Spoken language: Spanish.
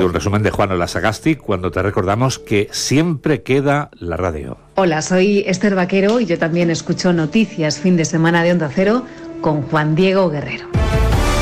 sido un resumen de Juan Olasagasti cuando te recordamos que siempre queda la radio. Hola, soy Esther Vaquero y yo también escucho Noticias Fin de Semana de Onda Cero con Juan Diego Guerrero.